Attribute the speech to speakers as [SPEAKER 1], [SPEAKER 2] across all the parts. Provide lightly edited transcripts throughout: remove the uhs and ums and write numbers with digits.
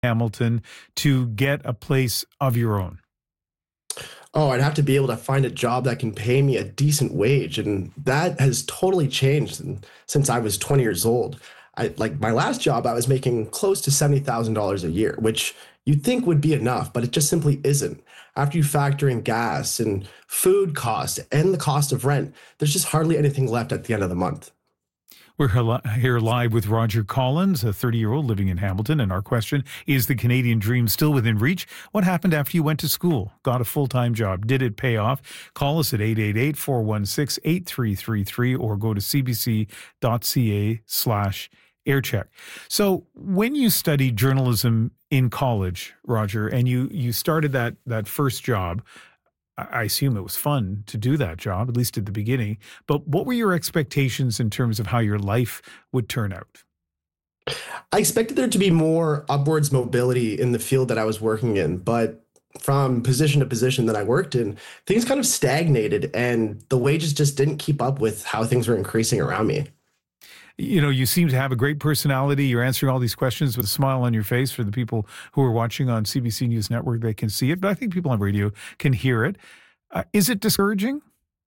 [SPEAKER 1] Hamilton to get a place of your own?
[SPEAKER 2] Oh, I'd have to be able to find a job that can pay me a decent wage. And that has totally changed since I was 20 years old. Like my last job, I was making close to $70,000 a year, which you'd think would be enough, but it just simply isn't. After you factor in gas and food costs and the cost of rent, there's just hardly anything left at the end of the month.
[SPEAKER 1] We're here live with Roger Collins, a 30-year-old living in Hamilton, and our question is the Canadian dream still within reach? What happened after you went to school, got a full-time job? Did it pay off? Call us at 888-416-8333 or go to cbc.ca/aircheck. So when you studied journalism in college, Roger, and you started that first job, I assume it was fun to do that job, at least at the beginning. But what were your expectations in terms of how your life would turn out?
[SPEAKER 2] I expected there to be more upwards mobility in the field that I was working in, but from position to position that I worked in, things kind of stagnated and the wages just didn't keep up with how things were increasing around me.
[SPEAKER 1] You know, you seem to have a great personality. You're answering all these questions with a smile on your face. For the people who are watching on CBC News Network, they can see it, but I think people on radio can hear it. Is it discouraging?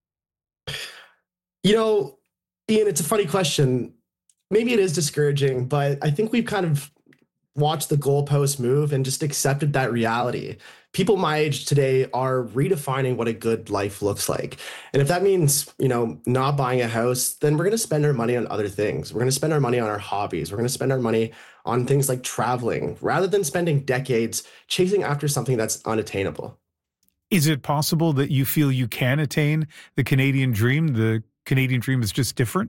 [SPEAKER 2] You know, Ian, it's a funny question. Maybe it is discouraging, but I think we've kind of watched the goalposts move and just accepted that reality. People my age today are redefining what a good life looks like. And if that means, not buying a house, then we're going to spend our money on other things. We're going to spend our money on our hobbies. We're going to spend our money on things like traveling rather than spending decades chasing after something that's unattainable.
[SPEAKER 1] Is it possible that you feel you can attain the Canadian dream? The Canadian dream is just different?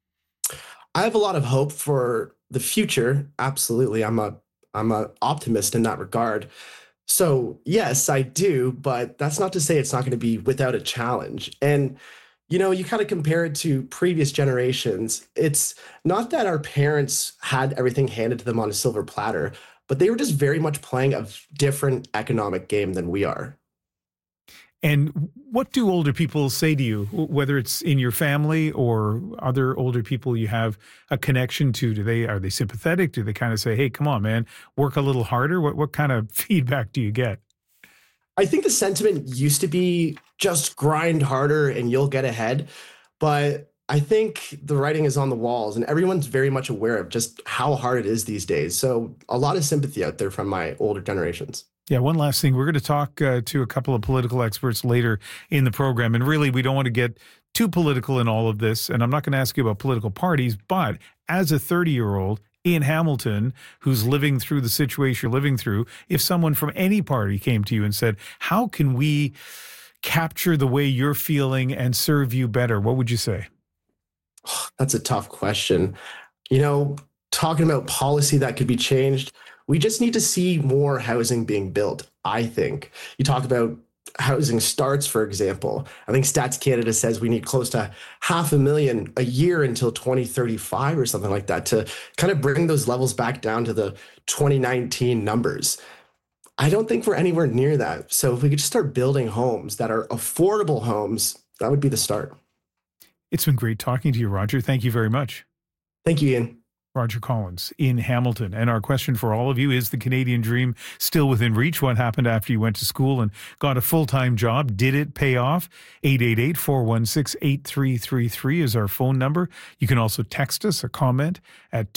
[SPEAKER 2] I have a lot of hope for the future. Absolutely. I'm a optimist in that regard. So yes, I do, but that's not to say it's not going to be without a challenge. And, you kind of compare it to previous generations. It's not that our parents had everything handed to them on a silver platter, but they were just very much playing a different economic game than we are.
[SPEAKER 1] And what do older people say to you, whether it's in your family or other older people you have a connection to? Are they sympathetic? Do they kind of say, hey, come on, man, work a little harder? What kind of feedback do you get?
[SPEAKER 2] I think the sentiment used to be just grind harder and you'll get ahead. But I think the writing is on the walls and everyone's very much aware of just how hard it is these days. So a lot of sympathy out there from my older generations.
[SPEAKER 1] Yeah, one last thing. We're going to talk to a couple of political experts later in the program. And really, we don't want to get too political in all of this. And I'm not going to ask you about political parties, but as a 30-year-old in Hamilton who's living through the situation you're living through, if someone from any party came to you and said, how can we capture the way you're feeling and serve you better, what would you say?
[SPEAKER 2] That's a tough question. Talking about policy that could be changed, we just need to see more housing being built, I think. You talk about housing starts, for example. I think Stats Canada says we need close to 500,000 a year until 2035 or something like that to kind of bring those levels back down to the 2019 numbers. I don't think we're anywhere near that. So if we could just start building homes that are affordable homes, that would be the start.
[SPEAKER 1] It's been great talking to you, Roger. Thank you very much.
[SPEAKER 2] Thank you, Ian.
[SPEAKER 1] Roger Collins in Hamilton. And our question for all of you is the Canadian dream still within reach? What happened after you went to school and got a full-time job? Did it pay off? 888-416-8333 is our phone number. You can also text us a comment at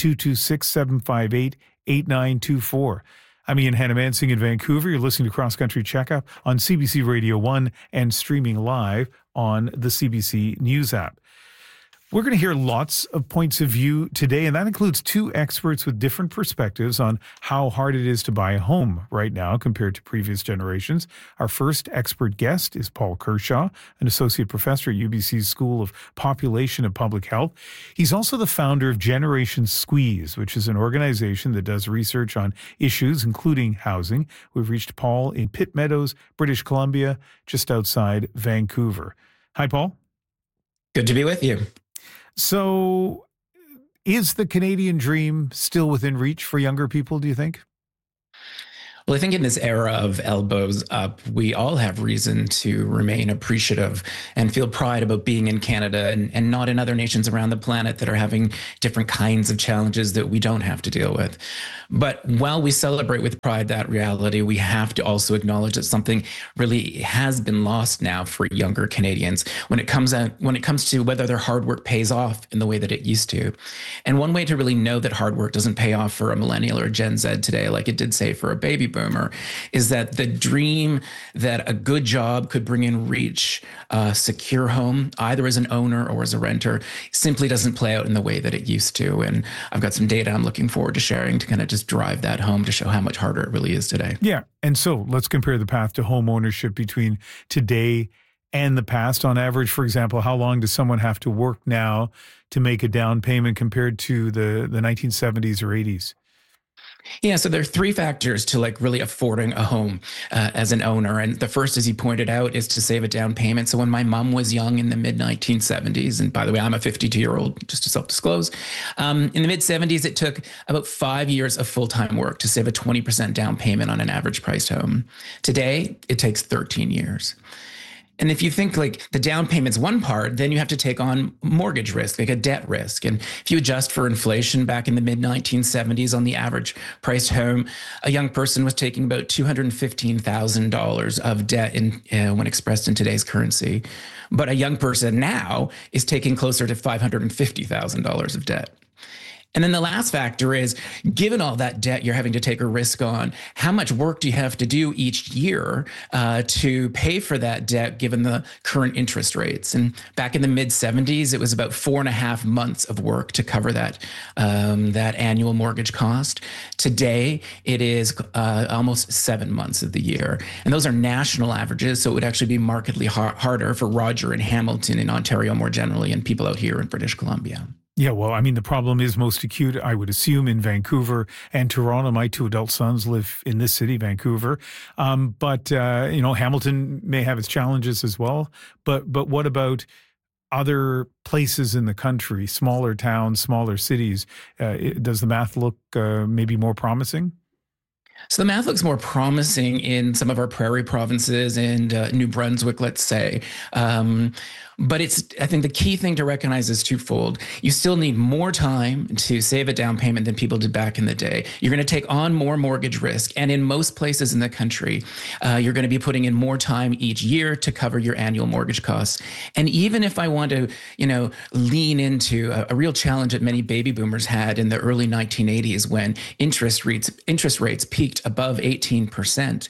[SPEAKER 1] 226-758-8924. I'm Ian Hannamansing in Vancouver. You're listening to Cross Country Checkup on CBC Radio 1 and streaming live on the CBC News app. We're going to hear lots of points of view today, and that includes two experts with different perspectives on how hard it is to buy a home right now compared to previous generations. Our first expert guest is Paul Kershaw, an associate professor at UBC's School of Population and Public Health. He's also the founder of Generation Squeeze, which is an organization that does research on issues including housing. We've reached Paul in Pitt Meadows, British Columbia, just outside Vancouver. Hi, Paul.
[SPEAKER 3] Good to be with you.
[SPEAKER 1] So is the Canadian dream still within reach for younger people, do you think?
[SPEAKER 3] Well, I think in this era of elbows up, we all have reason to remain appreciative and feel pride about being in Canada and not in other nations around the planet that are having different kinds of challenges that we don't have to deal with. But while we celebrate with pride that reality, we have to also acknowledge that something really has been lost now for younger Canadians when it comes to whether their hard work pays off in the way that it used to. And one way to really know that hard work doesn't pay off for a millennial or Gen Z today, like it did say for a baby boomer, is that the dream that a good job could bring in reach, a secure home, either as an owner or as a renter, simply doesn't play out in the way that it used to. And I've got some data I'm looking forward to sharing to kind of just drive that home to show how much harder it really is today.
[SPEAKER 1] Yeah. And so let's compare the path to home ownership between today and the past. On average, for example, how long does someone have to work now to make a down payment compared to the 1970s or 80s?
[SPEAKER 3] Yeah, so there are three factors to like really affording a home as an owner. And the first, as you pointed out, is to save a down payment. So when my mom was young in the mid 1970s, and by the way, I'm a 52-year-old, just to self-disclose, in the mid 70s, it took about 5 years of full-time work to save a 20% down payment on an average priced home. Today, it takes 13 years. And if you think like the down payment's one part, then you have to take on mortgage risk, like a debt risk. And if you adjust for inflation back in the mid 1970s on the average priced home, a young person was taking about $215,000 of debt when expressed in today's currency. But a young person now is taking closer to $550,000 of debt. And then the last factor is, given all that debt you're having to take a risk on, how much work do you have to do each year to pay for that debt, given the current interest rates? And back in the mid 70s, it was about 4.5 months of work to cover that annual mortgage cost. Today, it is almost 7 months of the year. And those are national averages, so it would actually be markedly harder for Roger and Hamilton in Ontario more generally, and people out here in British Columbia.
[SPEAKER 1] Yeah, well, I mean, the problem is most acute, I would assume, in Vancouver and Toronto. My two adult sons live in this city, Vancouver. But Hamilton may have its challenges as well. But what about other places in the country, smaller towns, smaller cities? Does the math look maybe more promising?
[SPEAKER 3] So the math looks more promising in some of our prairie provinces and New Brunswick, let's say. But I think the key thing to recognize is twofold. You still need more time to save a down payment than people did back in the day. You're going to take on more mortgage risk. And in most places in the country, you're going to be putting in more time each year to cover your annual mortgage costs. And even if I want to, lean into a real challenge that many baby boomers had in the early 1980s when interest rates peaked above 18%.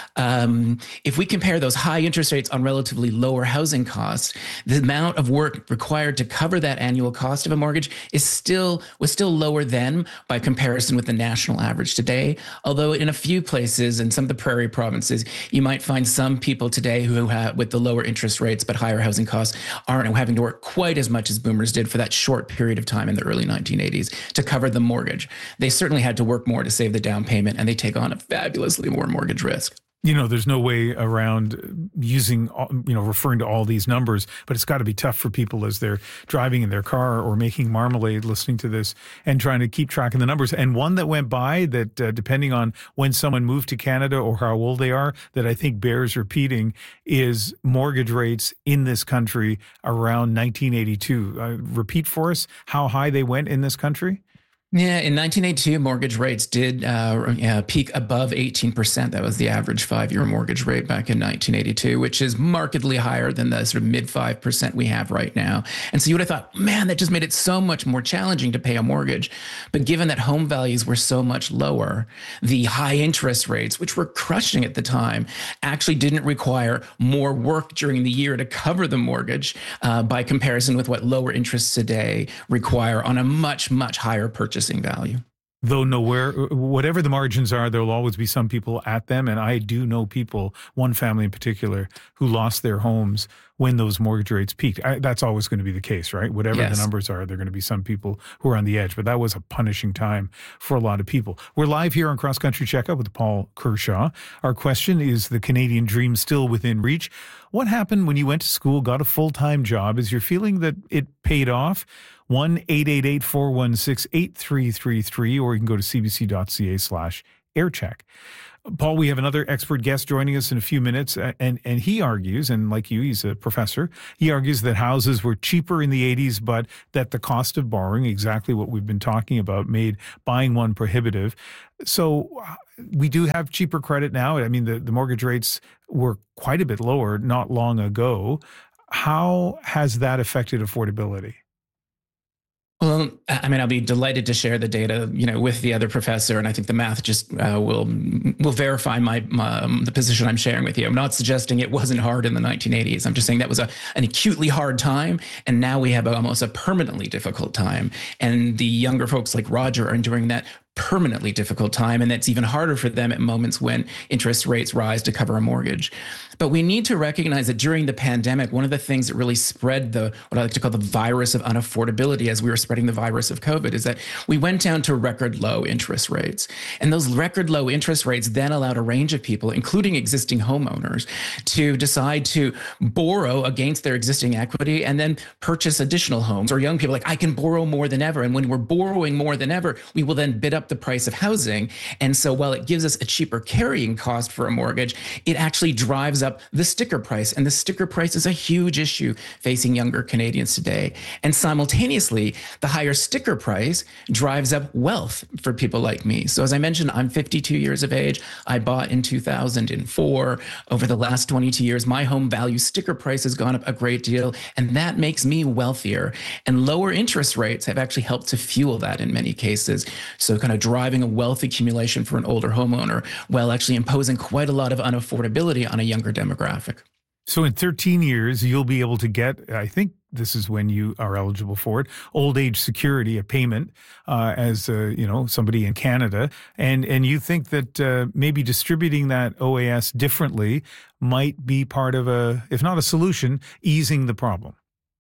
[SPEAKER 3] If we compare those high interest rates on relatively lower housing costs, the amount of work required to cover that annual cost of a mortgage was still lower then by comparison with the national average today. Although in a few places, in some of the prairie provinces, you might find some people today who have, with the lower interest rates but higher housing costs, aren't having to work quite as much as boomers did for that short period of time in the early 1980s to cover the mortgage. They certainly had to work more to save the down payment, and they take on a fabulously more mortgage risk.
[SPEAKER 1] There's no way around referring to all these numbers, but it's got to be tough for people as they're driving in their car or making marmalade listening to this and trying to keep track of the numbers. And one that went by that, depending on when someone moved to Canada or how old they are, that I think bears repeating is mortgage rates in this country around 1982. Repeat for us how high they went in this country.
[SPEAKER 3] Yeah, in 1982, mortgage rates did peak above 18%. That was the average 5-year mortgage rate back in 1982, which is markedly higher than the sort of mid 5% we have right now. And so you would have thought, man, that just made it so much more challenging to pay a mortgage. But given that home values were so much lower, the high interest rates, which were crushing at the time, actually didn't require more work during the year to cover the mortgage by comparison with what lower interests today require on a much, much higher purchase value.
[SPEAKER 1] Though whatever the margins are, there'll always be some people at them. And I do know people, one family in particular, who lost their homes when those mortgage rates peaked. That's always going to be the case, right? Whatever the numbers are, there are going to be some people who are on the edge. But that was a punishing time for a lot of people. We're live here on Cross Country Checkup with Paul Kershaw. Our question is, the Canadian dream still within reach? What happened when you went to school, got a full-time job? Is your feeling that it paid off? 1-888-416-8333, or you can go to cbc.ca/888. AirCheck. Paul, we have another expert guest joining us in a few minutes, and he argues, and like you, he's a professor, he argues that houses were cheaper in the 80s, but that the cost of borrowing, exactly what we've been talking about, made buying one prohibitive. So we do have cheaper credit now. I mean, the mortgage rates were quite a bit lower not long ago. How has that affected affordability?
[SPEAKER 3] Well, I mean, I'll be delighted to share the data, with the other professor, and I think the math just will verify the position I'm sharing with you. I'm not suggesting it wasn't hard in the 1980s. I'm just saying that was an acutely hard time, and now we have almost a permanently difficult time. And the younger folks like Roger are enduring that permanently difficult time, and it's even harder for them at moments when interest rates rise to cover a mortgage. But we need to recognize that during the pandemic, one of the things that really spread what I like to call the virus of unaffordability as we were spreading the virus of COVID is that we went down to record low interest rates. And those record low interest rates then allowed a range of people, including existing homeowners, to decide to borrow against their existing equity and then purchase additional homes. Or young people I can borrow more than ever. And when we're borrowing more than ever, we will then bid up the price of housing. And so while it gives us a cheaper carrying cost for a mortgage, it actually drives up the sticker price. And the sticker price is a huge issue facing younger Canadians today. And simultaneously, the higher sticker price drives up wealth for people like me. So as I mentioned, I'm 52 years of age. I bought in 2004. Over the last 22 years, my home value sticker price has gone up a great deal. And that makes me wealthier. And lower interest rates have actually helped to fuel that in many cases. So kind of driving a wealth accumulation for an older homeowner while actually imposing quite a lot of unaffordability on a younger demographic.
[SPEAKER 1] So in 13 years, you'll be able to get, I think this is when you are eligible for it, old age security, a payment as somebody in Canada. And you think that maybe distributing that OAS differently might be part of if not a solution, easing the problem.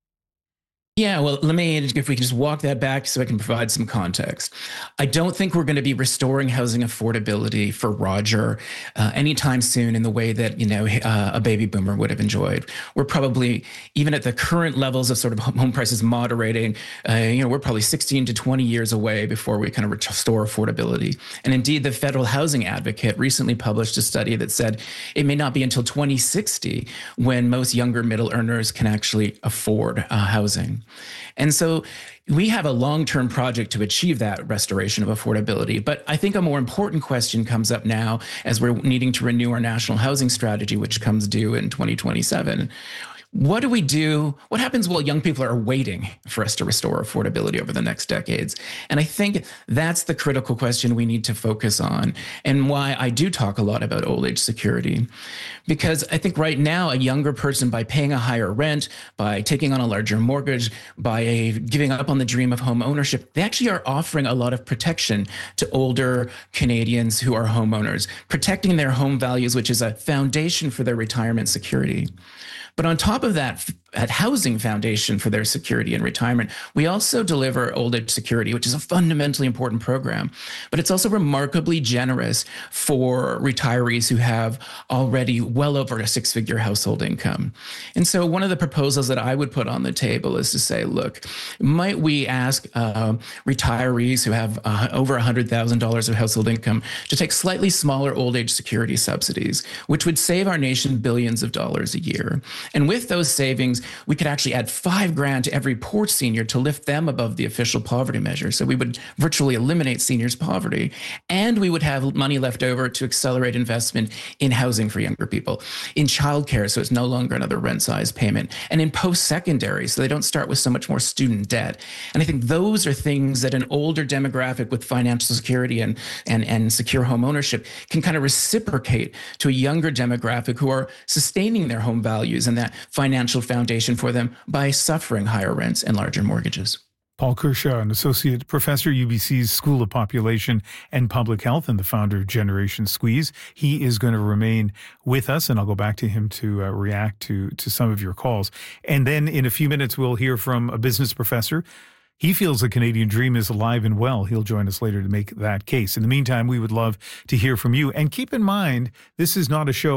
[SPEAKER 3] Yeah, well, if we can just walk that back so I can provide some context. I don't think we're going to be restoring housing affordability for Roger anytime soon in the way that, a baby boomer would have enjoyed. We're probably, even at the current levels of sort of home prices moderating, we're probably 16 to 20 years away before we kind of restore affordability. And indeed, the Federal Housing Advocate recently published a study that said it may not be until 2060 when most younger middle earners can actually afford housing. And so we have a long-term project to achieve that restoration of affordability. But I think a more important question comes up now as we're needing to renew our national housing strategy, which comes due in 2027. What do we do? What happens while young people are waiting for us to restore affordability over the next decades? And I think that's the critical question we need to focus on, and why I do talk a lot about old age security. Because I think right now, a younger person, by paying a higher rent, by taking on a larger mortgage, by giving up on the dream of home ownership, they actually are offering a lot of protection to older Canadians who are homeowners, protecting their home values, which is a foundation for their retirement security. But on top of that housing foundation for their security and retirement, we also deliver old age security, which is a fundamentally important program. But it's also remarkably generous for retirees who have already well over a six-figure household income. And so one of the proposals that I would put on the table is to say, look, might we ask retirees who have over $100,000 of household income to take slightly smaller old age security subsidies, which would save our nation billions of dollars a year. And with those savings, we could actually add $5,000 to every poor senior to lift them above the official poverty measure. So we would virtually eliminate seniors' poverty, and we would have money left over to accelerate investment in housing for younger people, in childcare, so it's no longer another rent-sized payment, and in post-secondary, so they don't start with so much more student debt. And I think those are things that an older demographic with financial security and secure home ownership can kind of reciprocate to a younger demographic who are sustaining their home values and that financial foundation for them by suffering higher rents and larger mortgages.
[SPEAKER 1] Paul Kershaw, an associate professor, UBC's School of Population and Public Health and the founder of Generation Squeeze. He is going to remain with us, and I'll go back to him to react to some of your calls. And then in a few minutes, we'll hear from a business professor. He feels the Canadian dream is alive and well. He'll join us later to make that case. In the meantime, we would love to hear from you. And keep in mind, this is not a show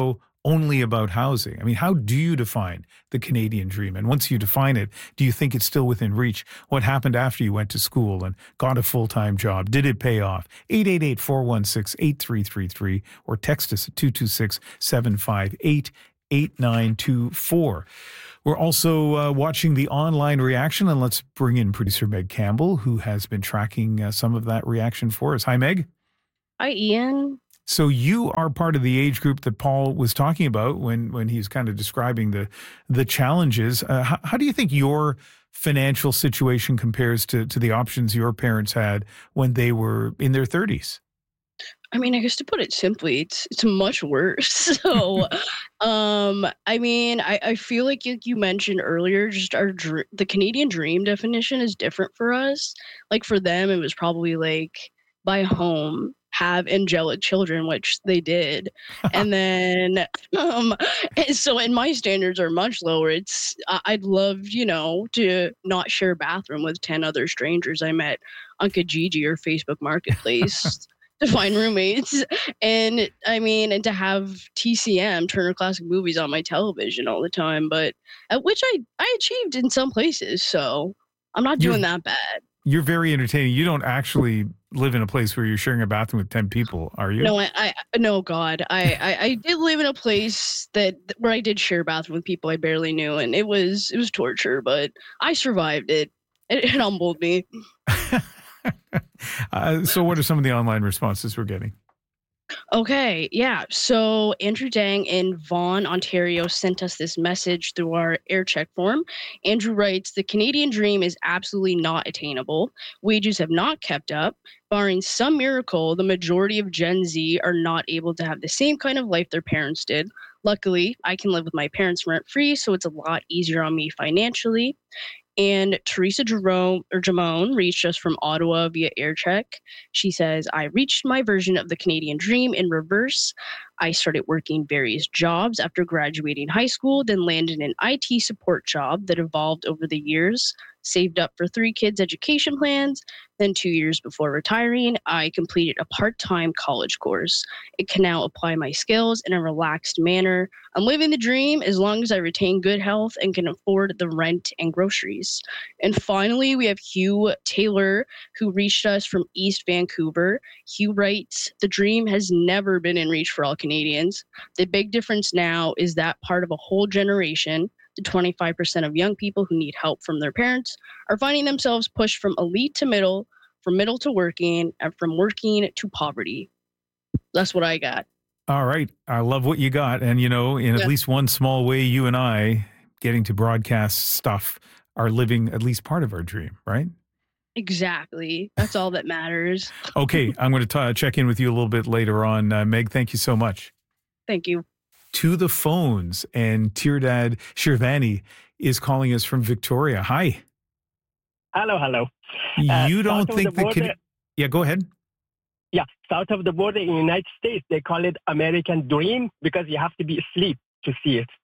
[SPEAKER 1] only about housing. I mean, how do you define the Canadian dream? And once you define it, do you think it's still within reach? What happened after you went to school and got a full-time job? Did it pay off? 888-416-8333 or text us at 226-758-8924. We're also watching the online reaction, and let's bring in producer Meg Campbell, who has been tracking some of that reaction for us. Hi, Meg.
[SPEAKER 4] Hi, Ian.
[SPEAKER 1] So you are part of the age group that Paul was talking about when he's kind of describing the challenges. How do you think your financial situation compares to the options your parents had when they were in their 30s?
[SPEAKER 4] I mean, I guess to put it simply, it's much worse. So, I mean, I feel like you mentioned earlier, just the Canadian dream definition is different for us. Like for them, it was probably like buy a home, have angelic children, which they did, and then so and my standards are much lower. I'd love to not share a bathroom with 10 other strangers I met on Kijiji or Facebook Marketplace. To find roommates, and I mean, and to have TCM, Turner Classic Movies, on my television all the time, but which I achieved in some places, so I'm not doing that bad.
[SPEAKER 1] You're very entertaining. You don't actually live in a place where you're sharing a bathroom with 10 people, are you?
[SPEAKER 4] No, no, God, I did live in a place where I did share a bathroom with people I barely knew, and it was torture, but I survived it. It humbled me.
[SPEAKER 1] So what are some of the online responses we're getting?
[SPEAKER 4] Okay, yeah. So Andrew Dang in Vaughan, Ontario sent us this message through our air check form. Andrew writes, the Canadian dream is absolutely not attainable. Wages have not kept up. Barring some miracle, the majority of Gen Z are not able to have the same kind of life their parents did. Luckily, I can live with my parents rent-free, so it's a lot easier on me financially. And Teresa Jamone reached us from Ottawa via AirCheck. She says, I reached my version of the Canadian dream in reverse. I started working various jobs after graduating high school, then landed an IT support job that evolved over the years, saved up for 3 kids' education plans. Then 2 years before retiring, I completed a part-time college course. It can now apply my skills in a relaxed manner. I'm living the dream as long as I retain good health and can afford the rent and groceries. And finally, we have Hugh Taylor, who reached us from East Vancouver. Hugh writes, the dream has never been in reach for all Canadians. The big difference now is that part of a whole generation, the 25% of young people who need help from their parents, are finding themselves pushed from elite to middle, from middle to working, and from working to poverty. That's what I got.
[SPEAKER 1] All right. I love what you got. And, in at least one small way, you and I getting to broadcast stuff are living at least part of our dream, right?
[SPEAKER 4] Exactly. That's all that matters.
[SPEAKER 1] Okay. I'm going to check in with you a little bit later on. Meg, thank you so much.
[SPEAKER 4] Thank you.
[SPEAKER 1] To the phones, and Tirdad Shirvani is calling us from Victoria. Hi.
[SPEAKER 5] Hello.
[SPEAKER 1] You don't think yeah, go ahead.
[SPEAKER 5] Yeah, south of the border in the United States, they call it American Dream because you have to be asleep to see it.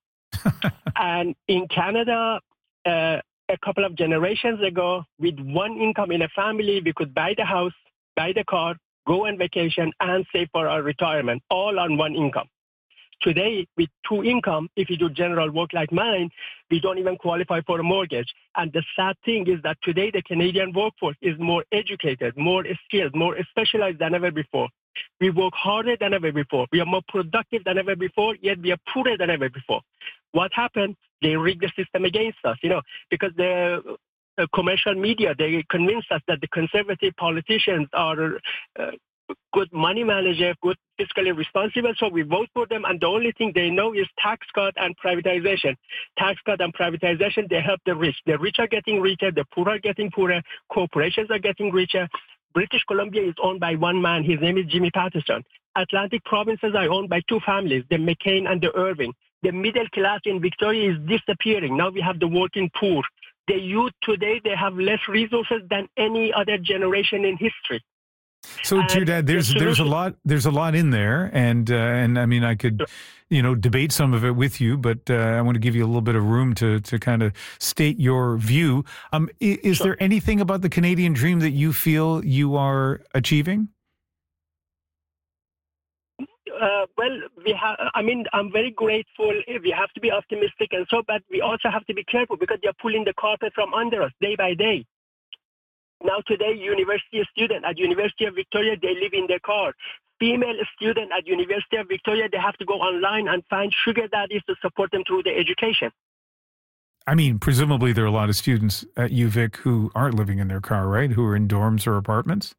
[SPEAKER 5] And in Canada, a couple of generations ago, with one income in a family, we could buy the house, buy the car, go on vacation, and save for our retirement, all on one income. Today, with 2 income, if you do general work like mine, we don't even qualify for a mortgage. And the sad thing is that today the Canadian workforce is more educated, more skilled, more specialized than ever before. We work harder than ever before. We are more productive than ever before, yet we are poorer than ever before. What happened? They rigged the system against us, because the commercial media, they convinced us that the conservative politicians are good money manager, good fiscally responsible, so we vote for them, and the only thing they know is tax cut and privatization. Tax cut and privatization, they help the rich. The rich are getting richer, the poor are getting poorer, corporations are getting richer. British Columbia is owned by one man, his name is Jimmy Patterson. Atlantic provinces are owned by 2 families, the McCain and the Irving. The middle class in Victoria is disappearing. Now we have the working poor. The youth today, they have less resources than any other generation in history.
[SPEAKER 1] So, Tirdad, there's a lot in there, and I mean, I could, debate some of it with you, but I want to give you a little bit of room to kind of state your view. Is there anything about the Canadian dream that you feel you are achieving?
[SPEAKER 5] Well, I'm very grateful. We have to be optimistic and so, but we also have to be careful because they are pulling the carpet from under us day by day. Now today, university student at University of Victoria, they live in their car. Female student at University of Victoria, they have to go online and find sugar daddies to support them through their education.
[SPEAKER 1] I mean, presumably there are a lot of students at UVic who aren't living in their car, right? Who are in dorms or apartments?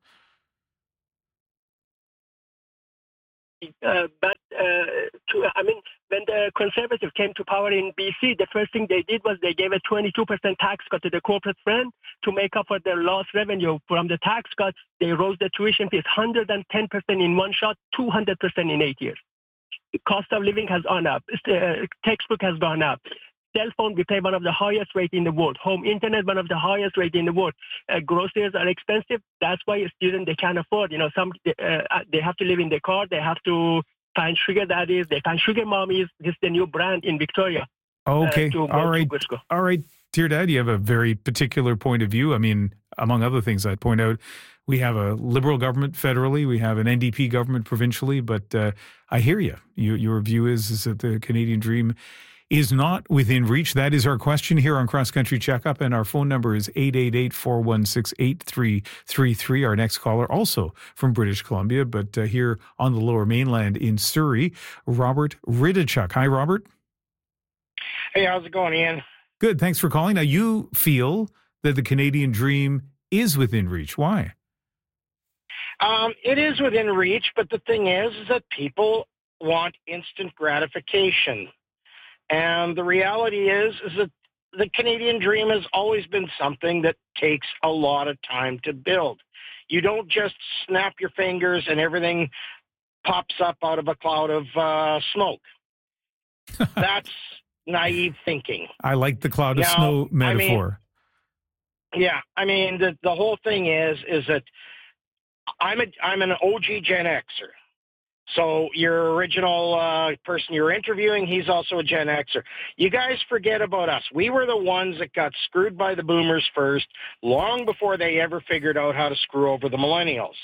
[SPEAKER 5] When the Conservatives came to power in BC, the first thing they did was they gave a 22% tax cut to the corporate firm to make up for their lost revenue. From the tax cuts, they rose the tuition fees 110% in one shot, 200% in 8 years. The cost of living has gone up. Textbook has gone up. Cell phone, we pay one of the highest rate in the world. Home internet, one of the highest rate in the world. Groceries are expensive. That's why a student, they can't afford. They have to live in their car. They have to find sugar daddies. They find sugar mommies. This is the new brand in Victoria.
[SPEAKER 1] Okay. All right. Dear Dad, you have a very particular point of view. I mean, among other things, I'd point out we have a Liberal government federally. We have an NDP government provincially. But I hear you. Your view is that the Canadian dream is not within reach. That is our question here on Cross Country Checkup, and our phone number is 888-416-8333. Our next caller, also from British Columbia, but here on the Lower Mainland in Surrey, Robert Ridichuk. Hi, Robert.
[SPEAKER 6] Hey, how's it going, Ian?
[SPEAKER 1] Good, thanks for calling. Now, you feel that the Canadian dream is within reach. Why?
[SPEAKER 6] It is within reach, but the thing is that people want instant gratification. And the reality is that the Canadian dream has always been something that takes a lot of time to build. You don't just snap your fingers and everything pops up out of a cloud of smoke. That's naive thinking.
[SPEAKER 1] I like the cloud of snow metaphor.
[SPEAKER 6] The whole thing is that I'm an OG Gen Xer. So your original person you're interviewing, he's also a Gen Xer. You guys forget about us. We were the ones that got screwed by the boomers first, long before they ever figured out how to screw over the millennials.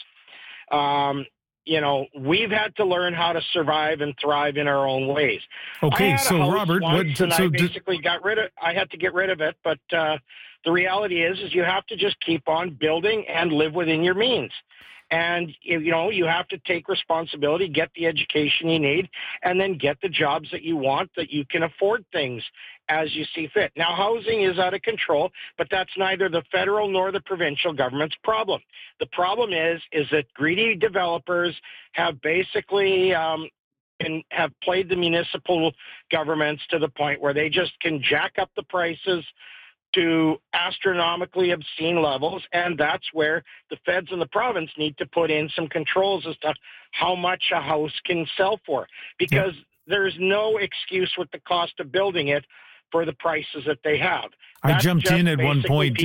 [SPEAKER 6] We've had to learn how to survive and thrive in our own ways.
[SPEAKER 1] Okay, so Robert,
[SPEAKER 6] I had to get rid of it, but the reality is you have to just keep on building and live within your means. And, you have to take responsibility, get the education you need, and then get the jobs that you want, that you can afford things as you see fit. Now, housing is out of control, but that's neither the federal nor the provincial government's problem. The problem is that greedy developers have basically have played the municipal governments to the point where they just can jack up the prices to astronomically obscene levels, and that's where the feds and the province need to put in some controls as to how much a house can sell for, because there's no excuse with the cost of building it for the prices that they have.
[SPEAKER 1] I jumped in at one point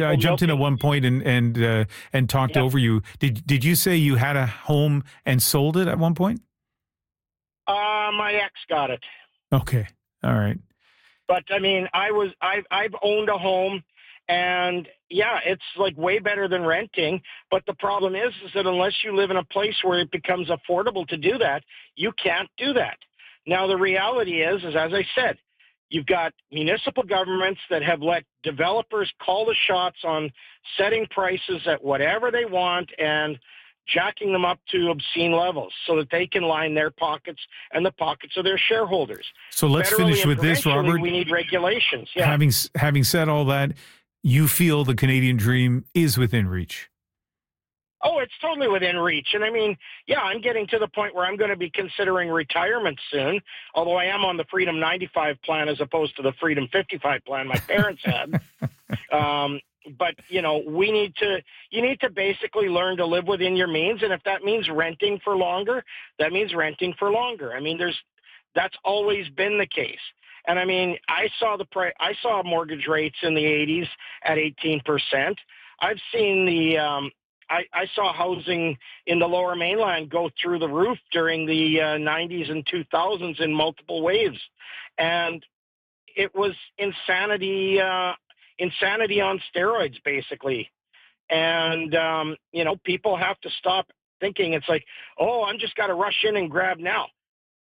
[SPEAKER 1] and talked over you. Did you say you had a home and sold it at one point?
[SPEAKER 6] My ex got it.
[SPEAKER 1] Okay. All right.
[SPEAKER 6] But I've owned a home, and it's like way better than renting. But the problem is that unless you live in a place where it becomes affordable to do that, you can't do that. Now, the reality is as I said, you've got municipal governments that have let developers call the shots on setting prices at whatever they want and jacking them up to obscene levels so that they can line their pockets and the pockets of their shareholders.
[SPEAKER 1] So let's finish with this, Robert.
[SPEAKER 6] We need regulations. Yeah.
[SPEAKER 1] Having said all that, you feel the Canadian dream is within reach?
[SPEAKER 6] Oh, it's totally within reach. And I'm getting to the point where I'm going to be considering retirement soon, although I am on the Freedom 95 plan as opposed to the Freedom 55 plan my parents had. But, you need to basically learn to live within your means. And if that means renting for longer, that means renting for longer. That's always been the case. And I saw mortgage rates in the 80s at 18%. I've seen I saw housing in the Lower Mainland go through the roof during the 90s and 2000s in multiple waves. And it was insanity on steroids, basically. And, people have to stop thinking it's like, oh, I'm just got to rush in and grab now.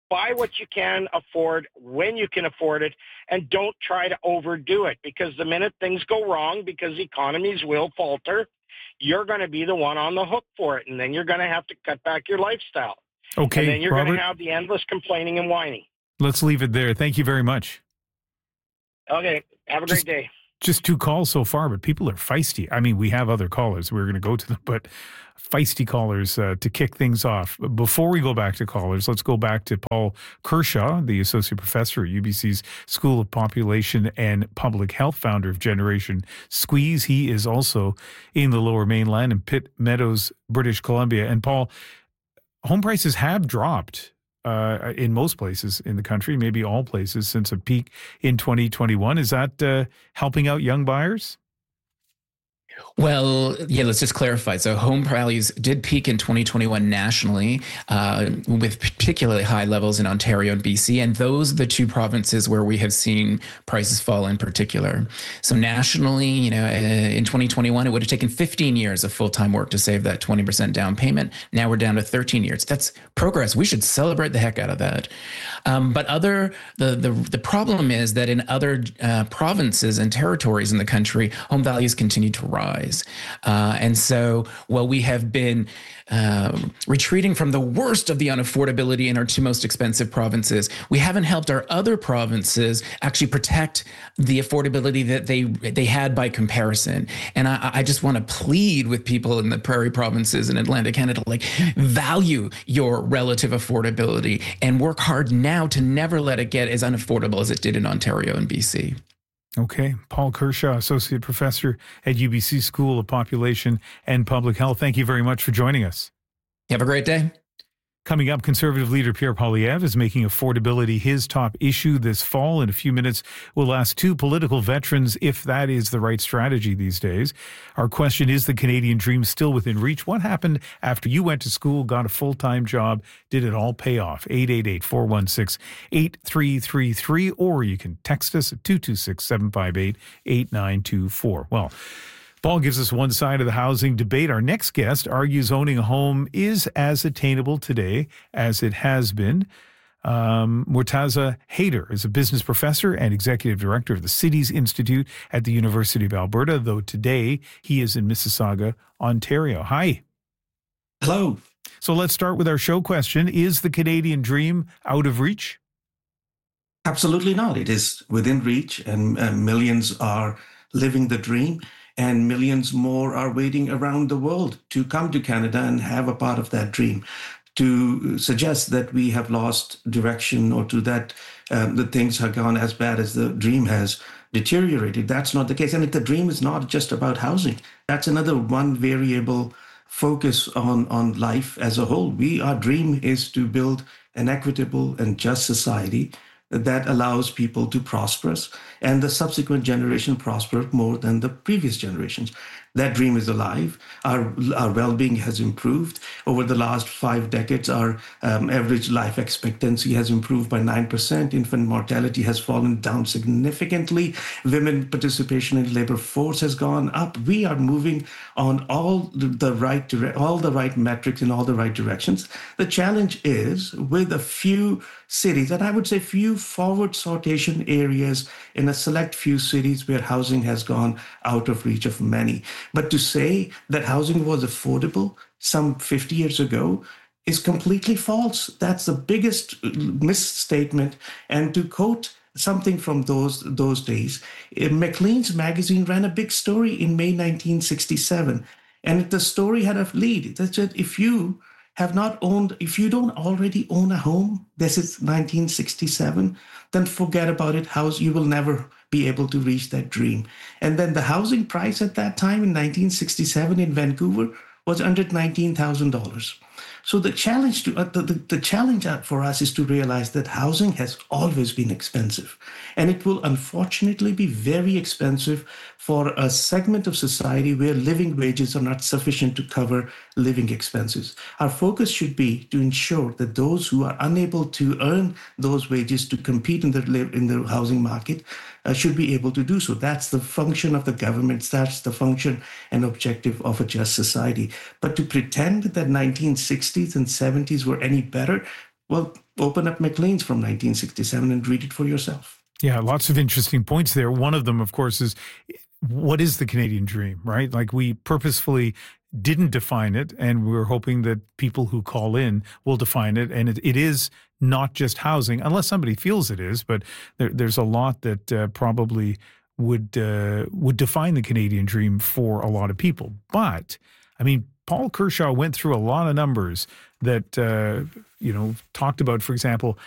[SPEAKER 6] buy what you can afford when you can afford it, and don't try to overdo it, because the minute things go wrong, because economies will falter, you're going to be the one on the hook for it, and then you're going to have to cut back your lifestyle.
[SPEAKER 1] Okay,
[SPEAKER 6] and then you're
[SPEAKER 1] Robert,
[SPEAKER 6] going to have the endless complaining and whining.
[SPEAKER 1] let's leave it there. Thank you very much.
[SPEAKER 6] Okay, have a great day.
[SPEAKER 1] Just 2 calls so far, but people are feisty. I mean, we have other callers. We're going to go to them, but feisty callers to kick things off. Before we go back to callers, let's go back to Paul Kershaw, the associate professor at UBC's School of Population and Public Health, founder of Generation Squeeze. He is also in the Lower Mainland in Pitt Meadows, British Columbia. And Paul, home prices have dropped in most places in the country, maybe all places, since a peak in 2021. Is that helping out young buyers?
[SPEAKER 3] Well, yeah, let's just clarify. So home values did peak in 2021 nationally, with particularly high levels in Ontario and BC. And those are the 2 provinces where we have seen prices fall in particular. So nationally, in 2021, it would have taken 15 years of full-time work to save that 20% down payment. Now we're down to 13 years. That's progress. We should celebrate the heck out of that. But the problem is that in other provinces and territories in the country, home values continue to rise. And so while we have been retreating from the worst of the unaffordability in our 2 most expensive provinces, we haven't helped our other provinces actually protect the affordability that they had by comparison. And I just want to plead with people in the prairie provinces in Atlantic Canada, value your relative affordability and work hard now to never let it get as unaffordable as it did in Ontario and BC.
[SPEAKER 1] Okay. Paul Kershaw, Associate Professor at UBC School of Population and Public Health. Thank you very much for joining us.
[SPEAKER 3] Have a great day.
[SPEAKER 1] Coming up, Conservative leader Pierre Poilievre is making affordability his top issue this fall. In a few minutes, we'll ask 2 political veterans if that is the right strategy these days. Our question is the Canadian dream still within reach? What happened after you went to school, got a full-time job? Did it all pay off? 888-416-8333, or you can text us at 226-758-8924. Well, Paul gives us one side of the housing debate. Our next guest argues owning a home is as attainable today as it has been. Murtaza Haider is a business professor and executive director of the Cities Institute at the University of Alberta, though today he is in Mississauga, Ontario. Hi.
[SPEAKER 7] Hello.
[SPEAKER 1] So let's start with our show question. Is the Canadian dream out of reach?
[SPEAKER 7] Absolutely not. It is within reach, and millions are living the dream. And millions more are waiting around the world to come to Canada and have a part of that dream. To suggest that we have lost direction or to that the things have gone as bad as the dream has deteriorated, that's not the case. And the dream is not just about housing. That's another one variable focus on life as a whole. Our dream is to build an equitable and just society that allows people to prosper and the subsequent generation prosper more than the previous generations. That dream is alive. Our well-being has improved. Over the last 5 decades, our average life expectancy has improved by 9%. Infant mortality has fallen down significantly. Women participation in labor force has gone up. We are moving on all the right metrics in all the right directions. The challenge is with a few cities, and I would say few forward sortation areas in a select few cities where housing has gone out of reach of many. But to say that housing was affordable some 50 years ago is completely false. That's the biggest misstatement. And to quote something from those days, Maclean's magazine ran a big story in May 1967. And the story had a lead that said, if you don't already own a home, this is 1967, then forget about it. You will never be able to reach that dream. And then the housing price at that time in 1967 in Vancouver was under $19,000. So the challenge for us is to realize that housing has always been expensive, and it will unfortunately be very expensive for a segment of society where living wages are not sufficient to cover living expenses. Our focus should be to ensure that those who are unable to earn those wages to compete in the housing market should be able to do so. That's the function of the government. That's the function and objective of a just society. But to pretend that 1960s and 70s were any better, well, open up Maclean's from 1967 and read it for yourself.
[SPEAKER 1] Yeah, lots of interesting points there. One of them, of course, is what is the Canadian dream, right? Like, we purposefully didn't define it, and we're hoping that people who call in will define it. And it is not just housing, unless somebody feels it is, but there's a lot that probably would define the Canadian dream for a lot of people. But, I mean, Paul Kershaw went through a lot of numbers that, talked about, for example,